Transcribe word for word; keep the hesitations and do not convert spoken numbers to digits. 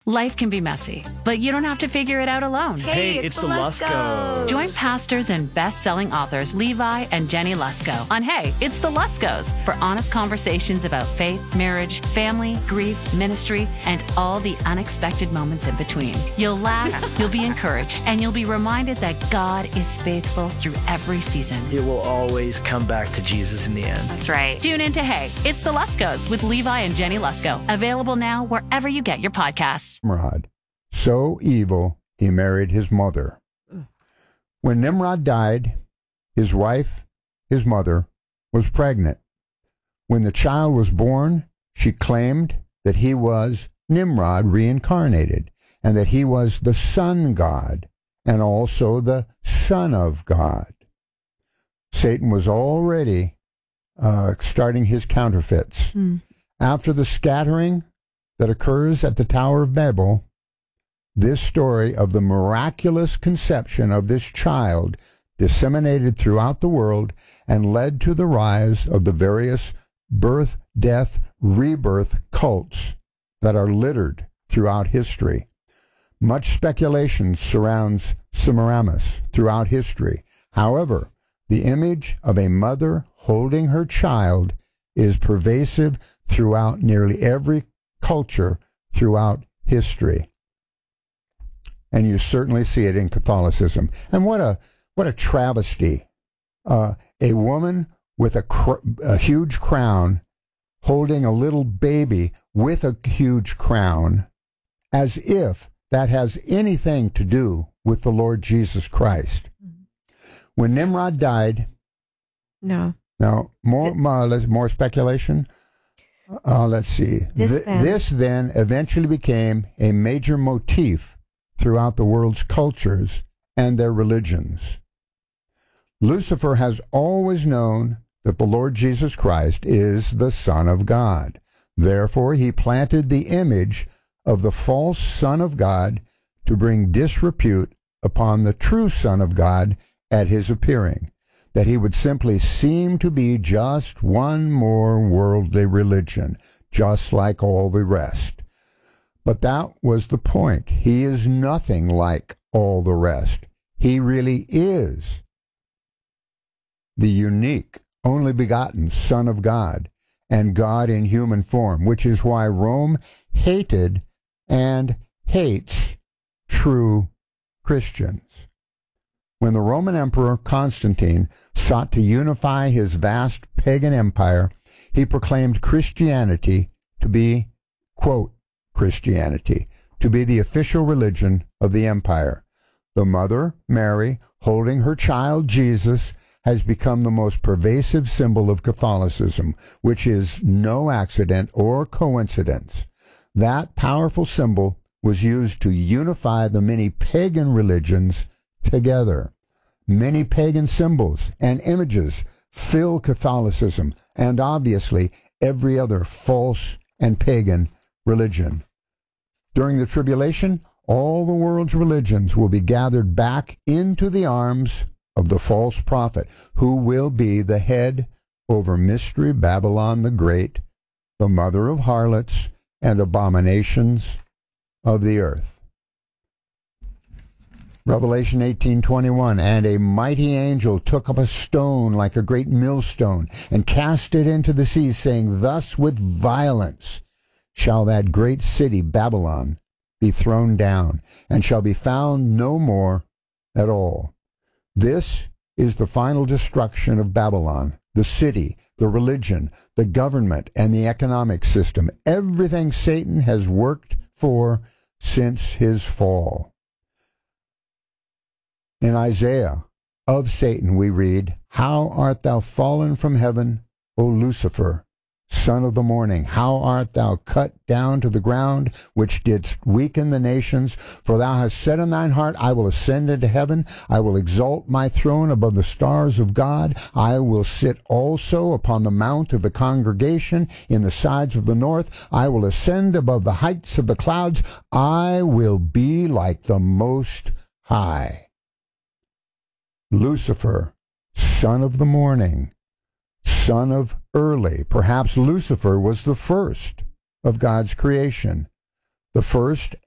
Life can be messy, but you don't have to figure it out alone. Hey, hey it's, it's the Luskos. Join pastors and best-selling authors Levi and Jenny Lusko on Hey, It's the Luskos for honest conversations about faith, marriage, family, grief, ministry, and all the unexpected moments in between. You'll laugh, you'll be encouraged, and you'll be reminded that God is faithful through every season. It will always come back to Jesus in the end. That's right. Tune in to Hey, It's the Luskos with Levi and Jenny Lusko. Available now wherever you get your podcasts. Nimrod, so evil he married his mother. When Nimrod died, his wife, his mother, was pregnant. When the child was born, she claimed that he was Nimrod reincarnated, and that he was the sun god, and also the son of God. Satan was already uh, starting his counterfeits. Mm. After the scattering that occurs at the Tower of Babel, this story of the miraculous conception of this child disseminated throughout the world and led to the rise of the various birth, death, rebirth cults that are littered throughout history. Much speculation surrounds Semiramis throughout history. However, the image of a mother holding her child is pervasive throughout nearly every culture throughout history. And you certainly see it in Catholicism. And what a what a travesty. Uh, a woman with a, cr- a huge crown holding a little baby with a huge crown, as if that has anything to do with the Lord Jesus Christ. When Nimrod died, no. Now, more, more, more speculation. Uh, let's see. This, Th- then. this then eventually became a major motif throughout the world's cultures and their religions. Lucifer has always known that the Lord Jesus Christ is the Son of God. Therefore, he planted the image of the false Son of God to bring disrepute upon the true Son of God at his appearing, that he would simply seem to be just one more worldly religion, just like all the rest. But that was the point. He is nothing like all the rest. He really is the unique, only begotten Son of God, and God in human form, which is why Rome hated and hates true Christians. When the Roman Emperor Constantine sought to unify his vast pagan empire, he proclaimed Christianity to be, quote, Christianity, to be the official religion of the empire. The mother, Mary, holding her child Jesus, has become the most pervasive symbol of Catholicism, which is no accident or coincidence. That powerful symbol was used to unify the many pagan religions together. Many pagan symbols and images fill Catholicism and obviously every other false and pagan religion. During the tribulation, all the world's religions will be gathered back into the arms of the false prophet, who will be the head over Mystery Babylon the Great, the mother of harlots and abominations of the earth. Revelation eighteen twenty-one, and a mighty angel took up a stone like a great millstone and cast it into the sea, saying, thus with violence shall that great city Babylon be thrown down, and shall be found no more at all. This is the final destruction of Babylon, the city, the religion, the government, and the economic system, everything Satan has worked for since his fall. In Isaiah, of Satan, we read, how art thou fallen from heaven, O Lucifer, son of the morning? How art thou cut down to the ground, which didst weaken the nations? For thou hast said in thine heart, I will ascend into heaven. I will exalt my throne above the stars of God. I will sit also upon the mount of the congregation in the sides of the north. I will ascend above the heights of the clouds. I will be like the Most High. Lucifer, son of the morning, son of early. Perhaps Lucifer was the first of God's creation, the first